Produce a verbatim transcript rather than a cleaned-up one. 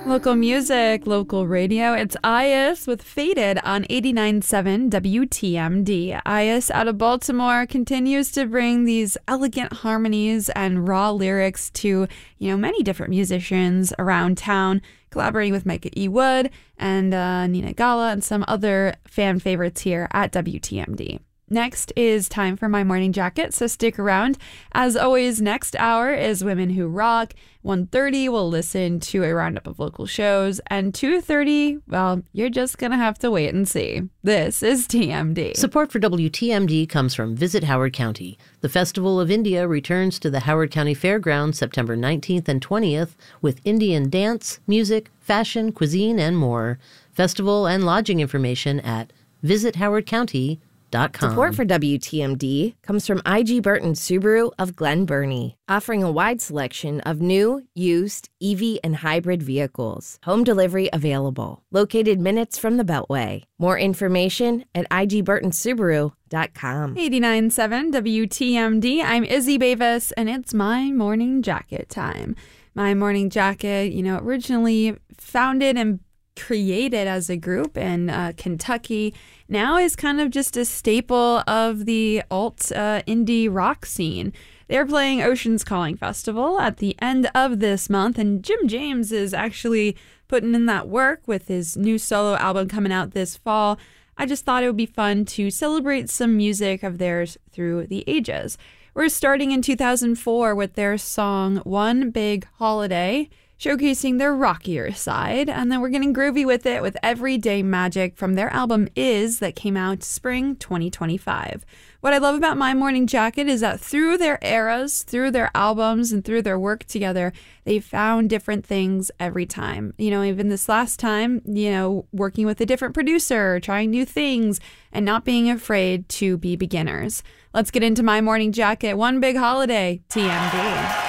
Local music, local radio. It's Ias with Faded on eighty-nine point seven W T M D. Ias out of Baltimore continues to bring these elegant harmonies and raw lyrics to, you know, many different musicians around town, collaborating with Micah E. Wood and uh, Nina Gala and some other fan favorites here at W T M D. Next is time for My Morning Jacket, so stick around. As always, next hour is Women Who Rock. one thirty, we'll listen to a roundup of local shows. And two thirty, well, you're just going to have to wait and see. This is T M D. Support for W T M D comes from Visit Howard County. The Festival of India returns to the Howard County Fairgrounds September nineteenth and twentieth with Indian dance, music, fashion, cuisine, and more. Festival and lodging information at visit howard county dot com. Support for W T M D comes from I G Burton Subaru of Glen Burnie, offering a wide selection of new, used, E V, and hybrid vehicles. Home delivery available. Located minutes from the Beltway. More information at I G burton subaru dot com. eighty-nine point seven W T M D. I'm Izzy Bavis, and it's My Morning Jacket time. My Morning Jacket, you know, originally founded and created as a group in uh, Kentucky, now is kind of just a staple of the alt uh, indie rock scene. They're playing Oceans Calling Festival at the end of this month, and Jim James is actually putting in that work with his new solo album coming out this fall. I just thought it would be fun to celebrate some music of theirs through the ages. We're starting in two thousand four with their song One Big Holiday, showcasing their rockier side, and then we're getting groovy with it with Everyday Magic from their album Is that came out spring twenty twenty-five. What I love about My Morning Jacket is that through their eras, through their albums, and through their work together, they found different things every time. You know, even this last time, you know, working with a different producer, trying new things, and not being afraid to be beginners. Let's get into My Morning Jacket, One Big Holiday, T M D.